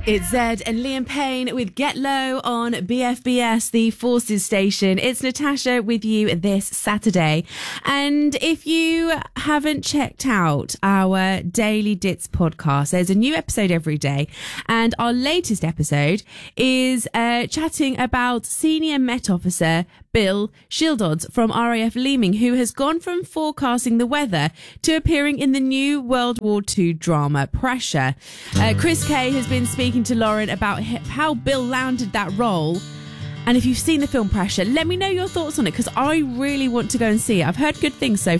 It's Zed and Liam Payne with Get Low on BFBS, the Forces station. It's Natasha with you this Saturday. And if you haven't checked out our Daily Dits podcast, there's a new episode every day. And our latest episode is chatting about Senior Met Officer Bill Shildodds from RAF Leeming, who has gone from forecasting the weather to appearing in the new World War II drama Pressure. Chris Kay has been speaking to Lauren about how Bill landed that role. And if you've seen the film Pressure, let me know your thoughts on it, because I really want to go and see it. I've heard good things so